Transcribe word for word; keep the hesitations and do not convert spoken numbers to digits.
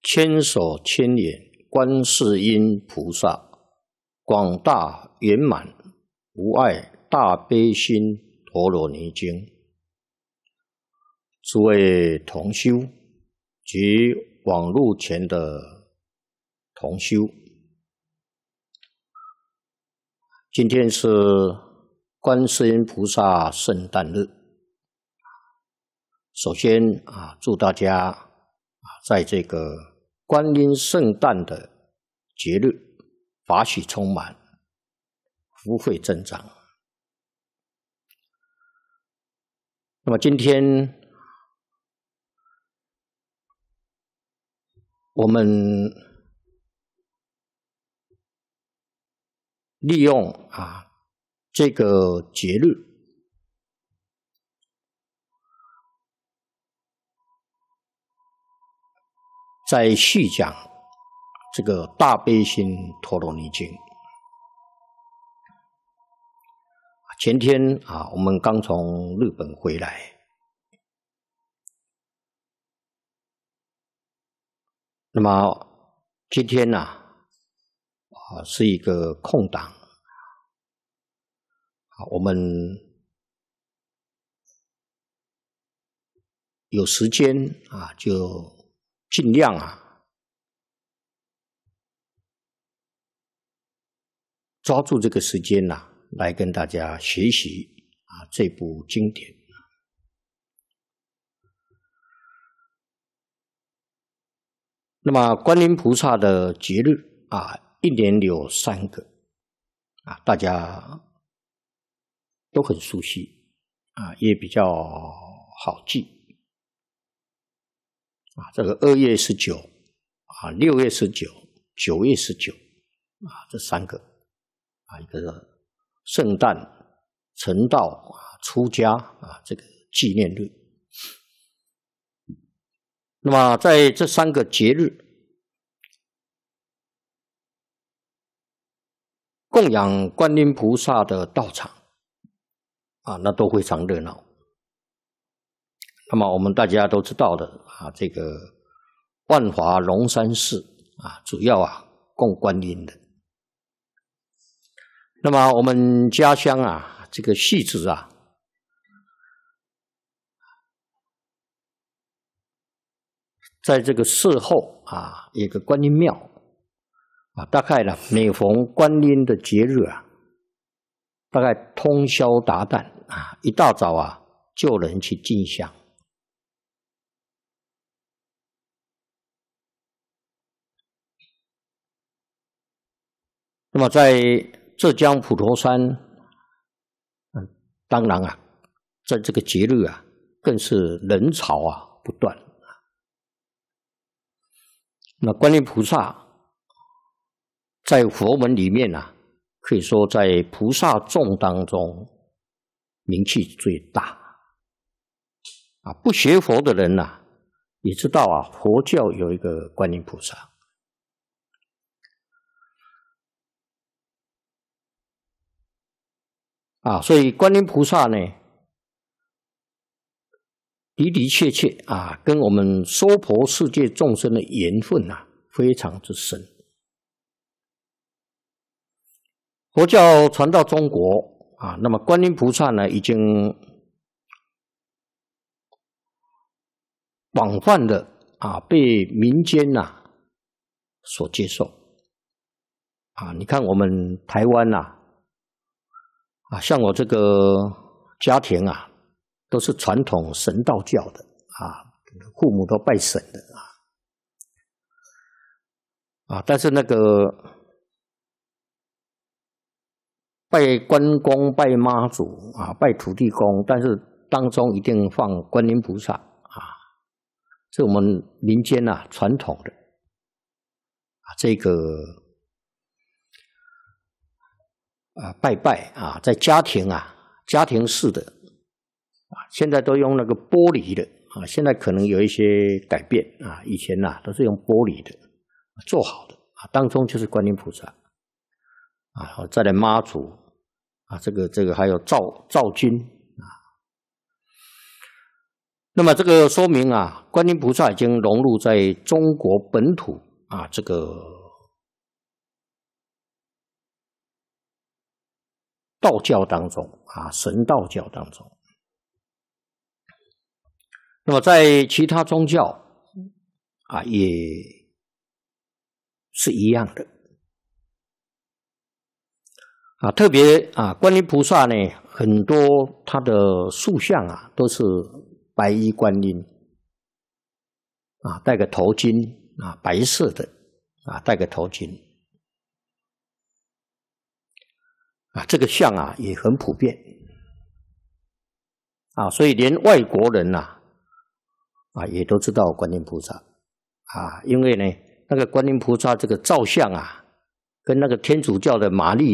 千手千眼观世音菩萨，广大圆满无碍大悲心陀罗尼经。诸位同修及网络前的同修，今天是观世音菩萨圣诞日。首先啊，祝大家啊，在这个观音圣诞的节日，法喜充满，福慧增长。那么今天我们利用啊这个节日，在细讲这个大悲心陀罗尼经。前天啊，我们刚从日本回来，那么今天呢，啊是一个空档，我们有时间啊，就尽量啊抓住这个时间呐、啊，来跟大家学习啊这部经典。那么观音菩萨的节日啊，一年有三个啊，大家都很熟悉啊，也比较好记啊。这个二月十九啊，六月十九，九月十九啊，这三个啊，一个圣诞、成道啊、出家啊，这个纪念日。那么在这三个节日，供养观音菩萨的道场啊，那都非常热闹。那么我们大家都知道的啊，这个万华龙山寺啊，主要啊供观音的。那么我们家乡啊，这个戏子啊，在这个寺后啊，有个观音庙啊，大概呢，每逢观音的节日啊，大概通宵达旦啊，一大早啊，就有人去进香。那么在浙江普陀山，嗯，当然啊，在这个节日啊，更是人潮啊不断。那观音菩萨在佛门里面啊，可以说在菩萨众当中名气最大啊。不学佛的人啊，也知道啊，佛教有一个观音菩萨。啊，所以观音菩萨呢，的的确确啊，跟我们娑婆世界众生的缘分啊，非常之深。佛教传到中国啊，那么观音菩萨呢，已经广泛的啊被民间呐、啊、所接受啊。你看我们台湾呐、啊。啊，像我这个家庭啊，都是传统神道教的啊，父母都拜神的啊，啊，但是那个拜关公、拜妈祖啊、拜土地公，但是当中一定放观音菩萨啊，这我们民间啊传统的啊这个。啊，拜拜啊，在家庭啊，家庭式的啊，现在都用那个玻璃的啊，现在可能有一些改变啊，以前呐、啊、都是用玻璃的做好的啊，当中就是观音菩萨啊，再来妈祖啊，这个这个还有赵赵君啊， 那么这个说明啊，观音菩萨已经融入在中国本土啊这个道教当中啊，神道教当中。那么在其他宗教啊也是一样的啊，特别啊观音菩萨呢，很多他的塑像啊都是白衣观音啊，戴个头巾啊，白色的啊，戴个头巾啊，这个像啊也很普遍啊，所以连外国人呐啊啊，也都知道观音菩萨啊，因为呢，那个观音菩萨这个造像啊，跟那个天主教的玛丽